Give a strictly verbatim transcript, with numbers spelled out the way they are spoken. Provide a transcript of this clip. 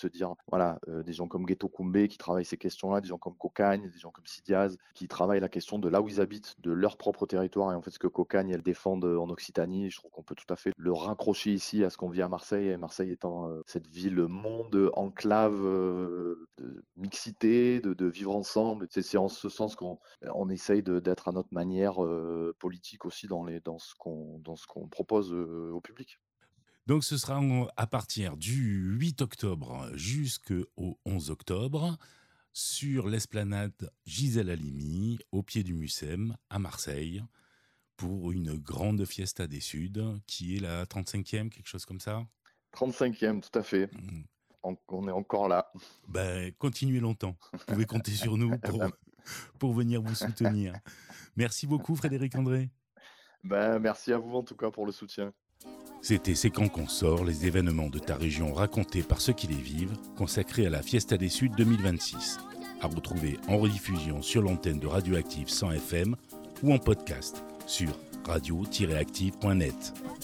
se dire, voilà, euh, des gens comme Ghetto Koumbe qui travaillent ces questions-là, des gens comme Cocagne, des gens comme Sidiaz, qui travaillent la question de là où ils habitent, de leur propre territoire. Et en fait, ce que Cocagne, elle défend en Occitanie, je trouve qu'on peut tout à fait le raccrocher ici à ce qu'on vit à Marseille. Et Marseille étant euh, cette ville monde, enclave, euh, de mixité, de, de vivre ensemble. C'est, c'est en ce sens qu'on on essaye de, d'être à notre manière euh, politique aussi dans, les, dans, ce qu'on, dans ce qu'on propose euh, au public. Donc ce sera en- à partir du huit octobre jusqu'au onze octobre sur l'esplanade Gisèle Halimi, au pied du Mucem, à Marseille, pour une grande fiesta des Suds, qui est la trente-cinquième, quelque chose comme ça. trente-cinquième, tout à fait. Mm. En- on est encore là. Ben, continuez longtemps. Vous pouvez compter sur nous Eh pour, ben, pour venir vous soutenir. Merci beaucoup, Frédéric André. ben, merci à vous en tout cas pour le soutien. C'était C'est quand qu'on sort, les événements de ta région racontés par ceux qui les vivent, consacré à la Fiesta des Suds deux mille vingt-six. À retrouver en rediffusion sur l'antenne de Radioactive cent F M ou en podcast sur radio tiret active point net.